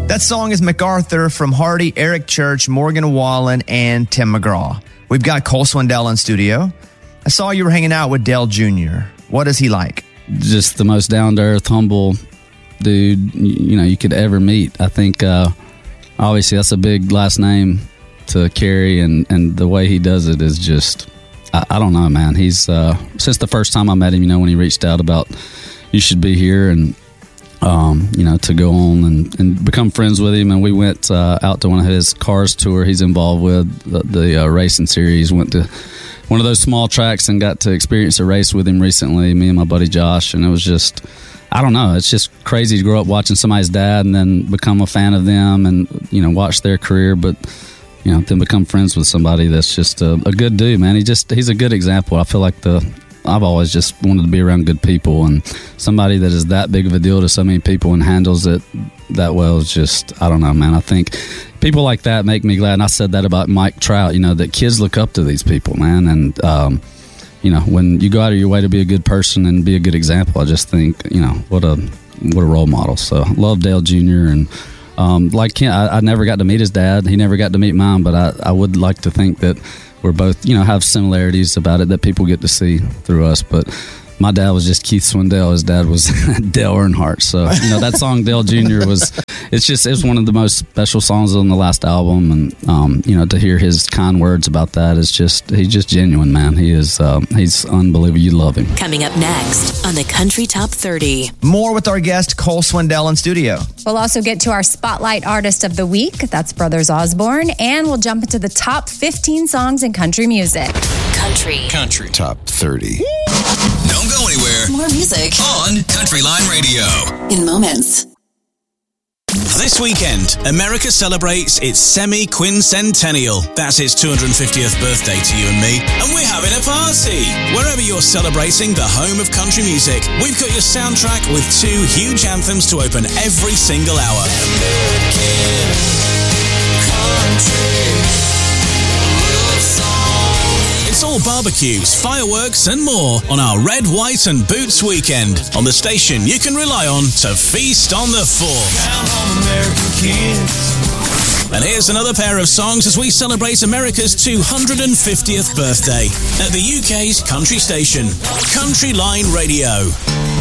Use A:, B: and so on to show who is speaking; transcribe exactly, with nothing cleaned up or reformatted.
A: That song is MacArthur from Hardy, Eric Church, Morgan Wallen, and Tim McGraw. We've got Cole Swindell in studio. I saw you were hanging out with Dale Junior What is he like?
B: Just the most down-to-earth, humble dude, you know, you could ever meet. I think, uh, obviously, that's a big last name to carry, and, and the way he does it is just, I, I don't know, man. He's, uh, since the first time I met him, you know, when he reached out about, you should be here, and Um, you know, to go on and, and become friends with him. And we went uh, out to one of his Cars tour he's involved with, the, the uh, racing series. Went to one of those small tracks and got to experience a race with him recently, me and my buddy Josh. And it was just, I don't know, it's just crazy to grow up watching somebody's dad and then become a fan of them and, you know, watch their career. But, you know, then become friends with somebody that's just a, a good dude, man. He just, he's a good example. I feel like the, I've always just wanted to be around good people, and somebody that is that big of a deal to so many people and handles it that well is just, I don't know, man. I think people like that make me glad. And I said that about Mike Trout, you know, that kids look up to these people, man. And, um, you know, when you go out of your way to be a good person and be a good example, I just think, you know, what a, what a role model. So love Dale Junior And, um, like him, I, I never got to meet his dad. He never got to meet mine, but I, I would like to think that we're both, you know, have similarities about it that people get to see through us. But my dad was just Keith Swindell. His dad was Dale Earnhardt. So, you know, that song Dale Junior was, it's just, it's one of the most special songs on the last album. And, um, you know, to hear his kind words about that is just, he's just genuine, man. He is, um, he's unbelievable. You love him.
C: Coming up next on the Country Top thirty.
A: More with our guest, Cole Swindell, in studio.
D: We'll also get to our Spotlight Artist of the Week. That's Brothers Osborne. And we'll jump into the top fifteen songs in country music.
C: Country.
E: Country Top thirty.
F: Don't go anywhere.
C: More music
F: On Country Line Radio.
C: in moments.
F: This weekend, America celebrates its semi-quincentennial. That's its two hundred fiftieth birthday to you and me. And we're having a party. Wherever you're celebrating the home of country music, we've got your soundtrack with two huge anthems to open every single hour. American country. It's all barbecues, fireworks and more on our Red, White and Boots weekend on the station you can rely on to feast on the four. Down home American kids. And here's another pair of songs as we celebrate America's two hundred fiftieth birthday at the U K's country station, Country Line Radio.